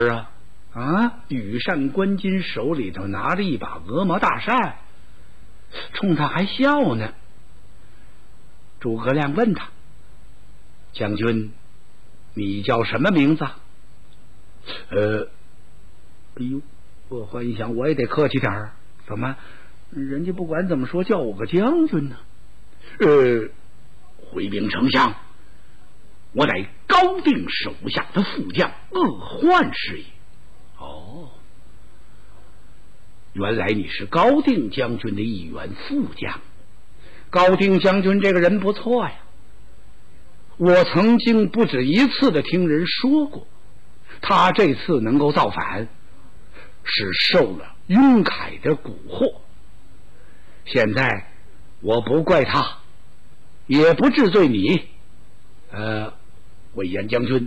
羽扇纶巾手里头拿着一把鹅毛大扇，冲他还笑呢。诸葛亮问他：“将军，你叫什么名字？”哎呦，我换一想，我也得客气点儿。怎么，人家不管怎么说，叫我个将军呢？回禀丞相，我乃高定手下的副将鄂焕是也。哦，原来你是高定将军的一员副将。高定将军这个人不错呀，我曾经不止一次的听人说过，他这次能够造反，是受了雍凯的蛊惑。现在我不怪他，也不治罪你。魏延将军，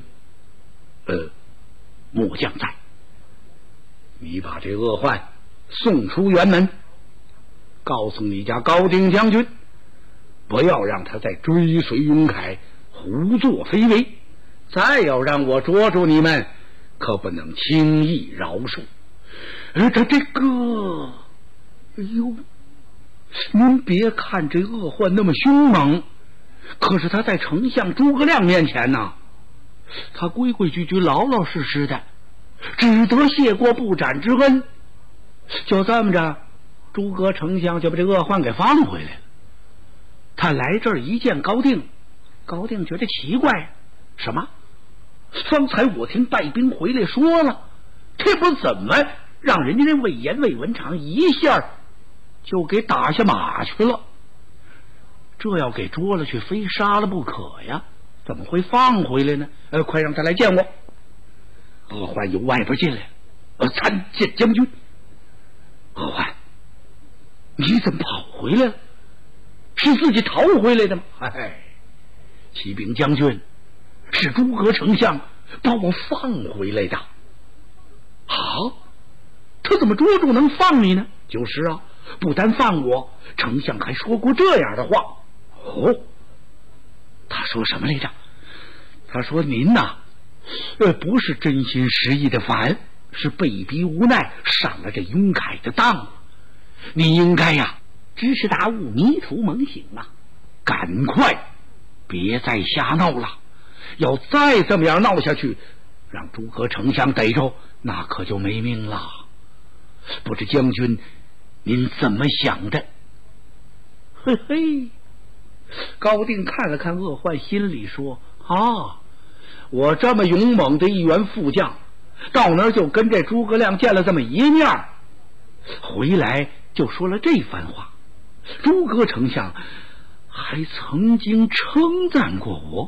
末将在，你把这恶患送出辕门，告诉你家高定将军，不要让他再追随雍凯胡作非为，再要让我捉住你们，可不能轻易饶恕。这个，哎呦，您别看这恶患那么凶猛，可是他在丞相诸葛亮面前呢，他规规矩矩老老实实的，只得谢过不斩之恩。就这么着，诸葛丞相就把这恶患给放回来了。他来这儿一见高定，高定觉得奇怪，什么？方才我听带兵回来说了，这不怎么让人家这魏延魏文长一下就给打下马去了？这要给捉了去，非杀了不可呀！怎么会放回来呢？快让他来见我。鄂焕由外边进来了，参见将军。鄂焕，你怎么跑回来了？是自己逃回来的吗？启禀将军，是诸葛丞相把我放回来的。好，他怎么捉住能放你呢？就是啊，不但放我，丞相还说过这样的话。哦，他说什么来着？他说您呐，不是真心实意的反，是被逼无奈上了这雍凯的当。你应该呀，知识大悟，迷途蒙醒啊！赶快别再瞎闹了，要再这么样闹下去，让诸葛丞相逮着，那可就没命了。不知将军您怎么想的？嘿嘿，高定看了看鄂焕，心里说：我这么勇猛的一员副将，到那儿就跟这诸葛亮见了这么一面，回来就说了这番话。诸葛丞相还曾经称赞过我。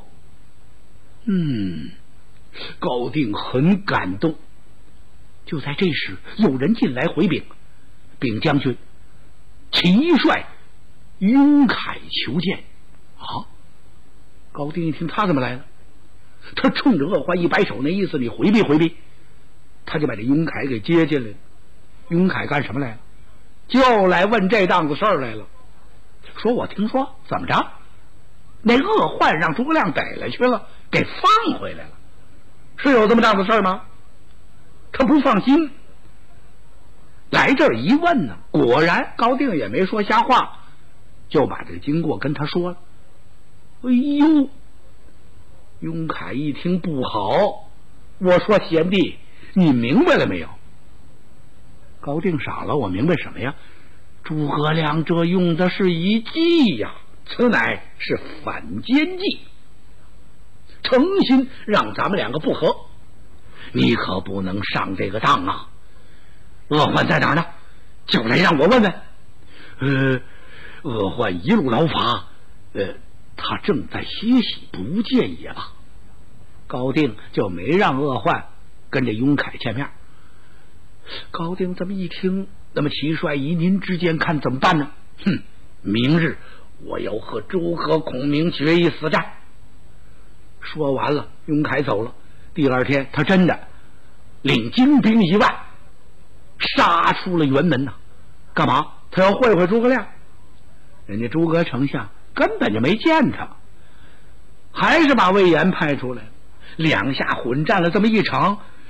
高定很感动。就在这时，有人进来回禀：禀将军，齐帅雍凯求见。高定一听，他怎么来了？他冲着鄂焕一摆手，那意思你回避回避，他就把这雍凯给接进来了。雍凯干什么来了？就来问这档子事儿来了。说我听说怎么着，那鄂焕让诸葛亮逮了去了，给放回来了，是有这么档子事儿吗？他不放心，来这儿一问呢，果然高定也没说瞎话，就把这个经过跟他说了。哎呦，雍凯一听不好，我说贤弟，你明白了没有？高定傻了，我明白什么呀？诸葛亮这用的是一计呀，此乃是反间计，诚心让咱们两个不和，你可不能上这个当啊！鄂焕在哪儿呢？叫来让我问问。鄂焕一路劳乏，他正在歇息，不见也罢。高定就没让鄂焕跟这雍凯见面。高定这么一听，那么齐帅以您之见看怎么办呢？明日我要和诸葛孔明决一死战。说完了，雍凯走了。第二天他真的领精兵1万杀出了辕门呐。干嘛？他要会会诸葛亮。人家诸葛丞相根本就没见他，还是把魏延派出来，两下混战了这么一场，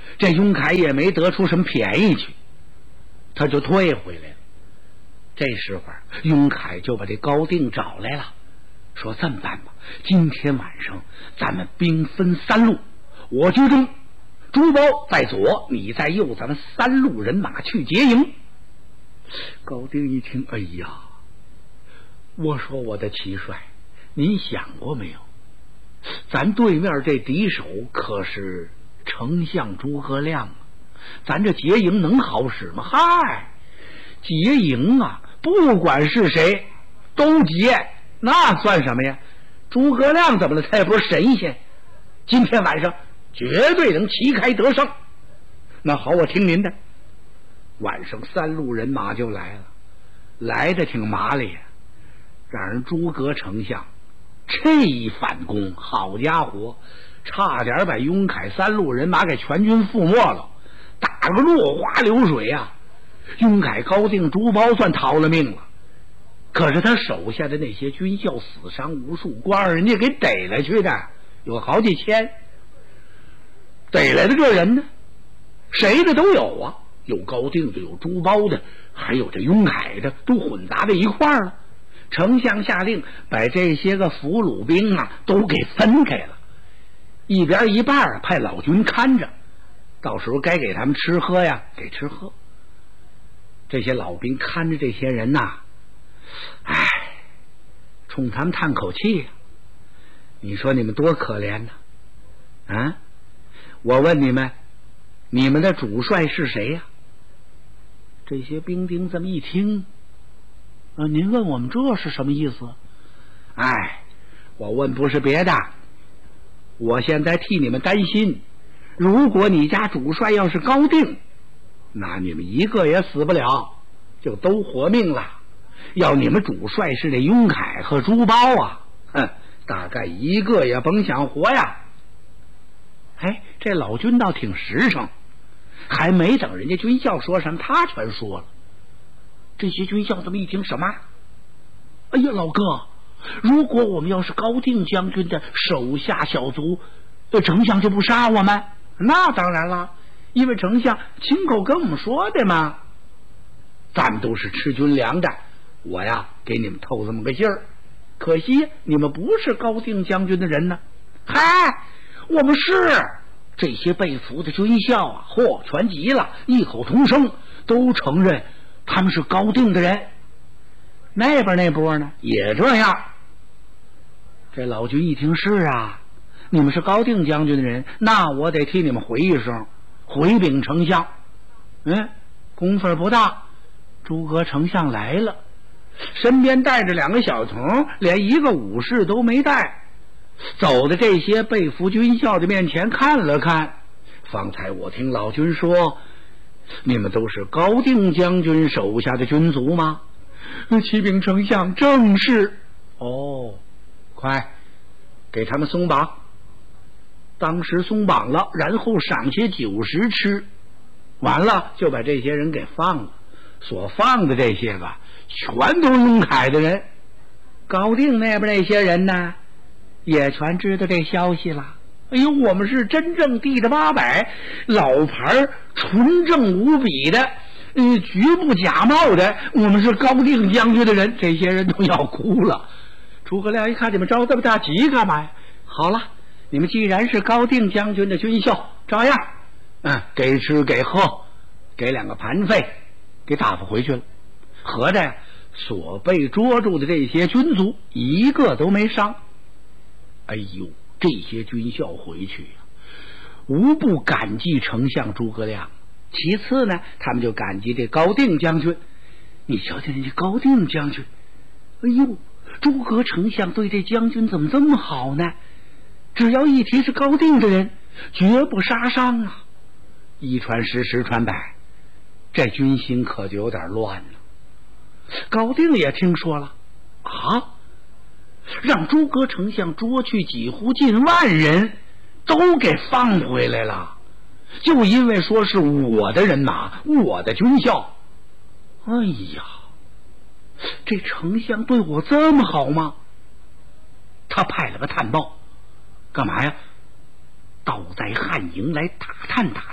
这雍凯也没得出什么便宜去，他就退回来了。这时候雍凯就把这高定找来了，说这么办吧，今天晚上咱们兵分3路，我居中，朱包在左，你在右，咱们3路人马去劫营。高定一听，哎呀，我说我的齐帅，您想过没有，咱对面这敌手可是丞相诸葛亮啊，咱这劫营能好使吗？嗨，劫营啊，不管是谁都劫，那算什么呀？诸葛亮怎么了？他也不是神仙，今天晚上绝对能旗开得胜。那好，我听您的。晚上3路人马就来了，来的挺麻利呀，让人诸葛丞相这一反攻，好家伙，差点把雍凯3路人马给全军覆没了，打个落花流水啊！雍凯、高定、朱包算逃了命了，可是他手下的那些军校死伤无数，光人家给逮来去的有好几千，逮来的这人呢，谁的都有啊，有高定的，有朱包的，还有这雍凯的，都混杂在一块儿了。丞相下令把这些个俘虏兵啊都给分开了，一边一半派老军看着，到时候该给他们吃喝呀，给吃喝。这些老兵看着这些人呐，哎，冲他们叹口气呀。你说你们多可怜呐！啊，我问你们，你们的主帅是谁呀？这些兵丁这么一听，您问我们这是什么意思？哎，我问不是别的，我现在替你们担心，如果你家主帅要是高定，那你们一个也死不了，就都活命了。要你们主帅是这雍凯和朱包啊，大概一个也甭想活呀。哎，这老军倒挺实诚，还没等人家军校说什么，他全说了。这些军校这么一听，什么？哎呀，老哥，如果我们要是高定将军的手下小卒，丞相就不杀我们？那当然了，因为丞相亲口跟我们说的嘛。咱们都是吃军粮的，我呀给你们透这么个信儿。可惜你们不是高定将军的人呢。嗨，我们是。这些被俘的军校啊，全急了，异口同声都承认他们是高定的人。那边那波呢也这样。这老军一听，是啊，你们是高定将军的人，那我得替你们回一声，回禀丞相。功夫不大，诸葛丞相来了，身边带着2个小童，连一个武士都没带，走到这些被俘军校的面前看了看。方才我听老军说，你们都是高定将军手下的军卒吗？启禀丞相，正是。哦，快给他们松绑。当时松绑了，然后赏些酒食吃，完了就把这些人给放了。所放的这些个全都是雍凯的人。高定那边那些人呢，也全知道这消息了。哎呦，我们是真正地着800，老牌纯正无比的，绝不假冒的，我们是高定将军的人。这些人都要哭了。诸葛亮一看，你们着这么大急干嘛呀？好了，你们既然是高定将军的军校，照样给吃给喝，给2个盘费，给打发回去了。合着所被捉住的这些军卒一个都没伤。哎呦，这些军校回去呀，无不感激丞相诸葛亮。其次呢，他们就感激这高定将军。你瞧瞧人家高定将军，哎呦，诸葛丞相对这将军怎么这么好呢？只要一提是高定的人，绝不杀伤啊。一传十，十传百，这军心可就有点乱了。高定也听说了啊，让诸葛丞相捉去几乎近万人，都给放回来了，就因为说是我的人马，我的军校。哎呀，这丞相对我这么好吗？他派了个探报，干嘛呀？到在汉营来打探打探，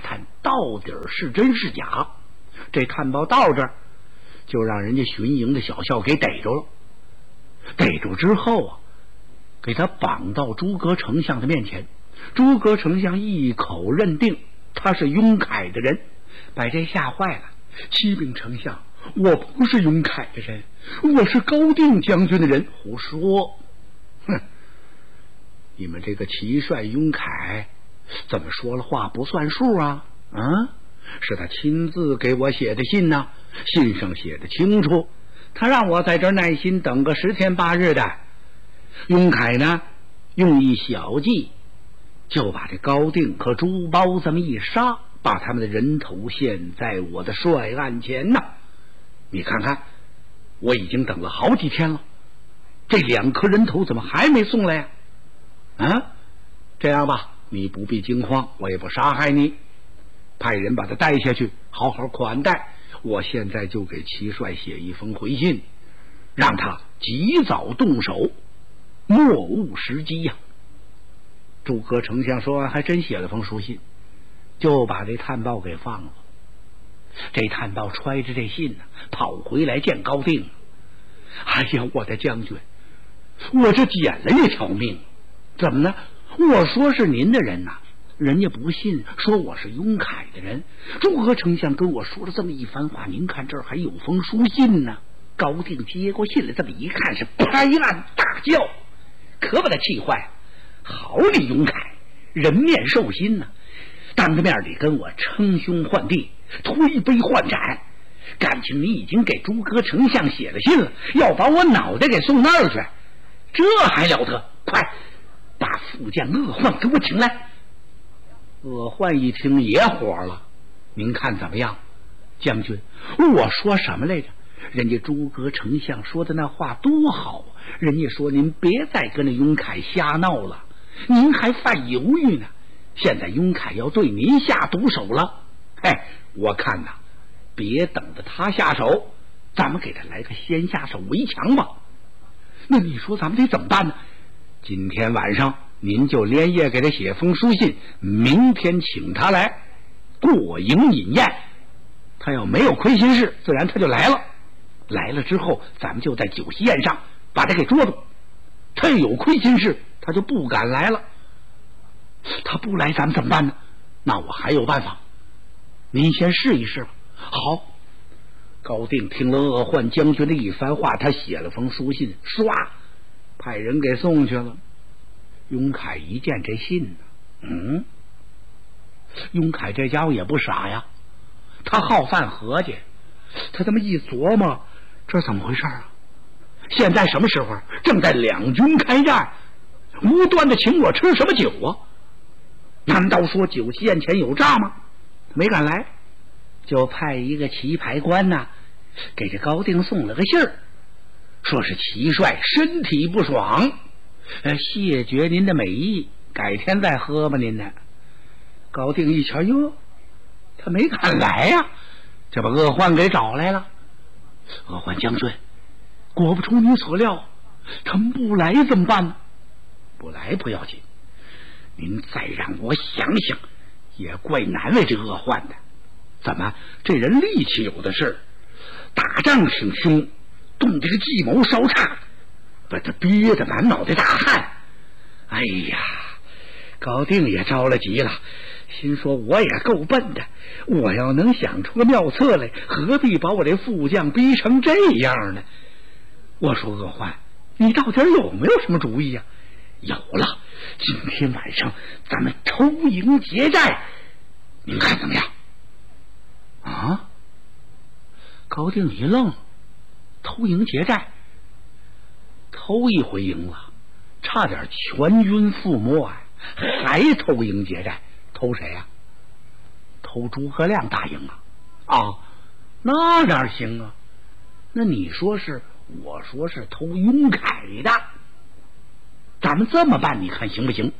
到底是真是假。这探报到这儿，就让人家巡营的小校给逮着了。逮住之后啊，给他绑到诸葛丞相的面前。诸葛丞相一口认定他是雍凯的人，把这吓坏了。启禀丞相，我不是雍凯的人，我是高定将军的人。胡说！哼！你们这个齐帅雍凯怎么说了话不算数啊？是他亲自给我写的信呢，信上写的清楚，他让我在这儿耐心等个10天8日的。雍凯呢，用一小计，就把这高定和朱包这么一杀，把他们的人头献在我的帅案前呐。你看看，我已经等了好几天了，这2颗人头怎么还没送来呀？这样吧，你不必惊慌，我也不杀害你，派人把他带下去，好好款待。我现在就给齐帅写一封回信，让他及早动手，莫误时机呀。诸葛丞相说完，还真写了封书信，就把这探报给放了。这探报揣着这信呢，跑回来见高定。哎呀，我的将军，我这捡了一条命。怎么呢？我说是您的人呐，人家不信，说我是雍凯的人。诸葛丞相跟我说了这么一番话，您看这儿还有封书信呢。高定接过信来，这么一看，是拍案大叫，可把他气坏了。好你雍凯，人面兽心呐，当着面里跟我称兄唤弟，推杯换盏，感情你已经给诸葛丞相写了信了，要把我脑袋给送那儿去，这还了得！快把副将鄂焕给我请来。鄂焕一听也火了，您看怎么样？将军，我说什么来着？人家诸葛丞相说的那话多好啊，人家说您别再跟那雍凯瞎闹了，您还犯犹豫呢，现在雍凯要对您下毒手了。我看呐，别等着他下手，咱们给他来个先下手为强吧。那你说咱们得怎么办呢？今天晚上您就连夜给他写封书信，明天请他来过营饮宴。他要没有亏心事，自然他就来了。来了之后，咱们就在酒席宴上把他给捉住。他有亏心事，他就不敢来了。他不来，咱们怎么办呢？那我还有办法，您先试一试吧。好。高定听了鄂焕将军的一番话，他写了封书信，唰，派人给送去了。雍凯一见这信呢，雍凯这家伙也不傻呀，他好饭合计，他这么一琢磨，这怎么回事啊？现在什么时候？正在两军开战，无端的请我吃什么酒啊？难道说酒席宴前有诈吗？没敢来，就派一个棋牌官呐，给这高定送了个信儿，说是齐帅身体不爽，谢绝您的美意，改天再喝吧您呢。高定一瞧，哟，他没敢来呀，这把鄂焕给找来了。鄂焕将军，果不出你所料，他们不来怎么办呢？不来不要紧，您再让我想想，也怪难为这鄂焕的。怎么这人力气有的是，打仗挺凶，动这个计谋稍差，把他憋得满脑袋大汗。哎呀，高定也着了急了，心说我也够笨的，我要能想出个妙策来，何必把我这副将逼成这样呢？我说鄂焕，你到底有没有什么主意呀？有了，今天晚上咱们偷营劫寨，您看怎么样？啊！高定一愣，偷营劫寨，偷一回营了，差点全军覆没啊！还偷营劫寨，偷谁呀？偷诸葛亮大营啊！那哪行啊？那你说是，我说是偷雍凯的，咱们这么办，你看行不行？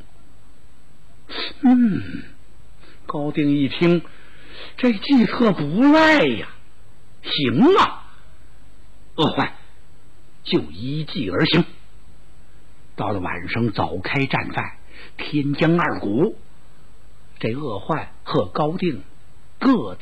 高定一听，这计策不赖呀，行啊！鄂焕就依计而行。到了晚上，早开战饭，天将二鼓，这鄂焕和高定各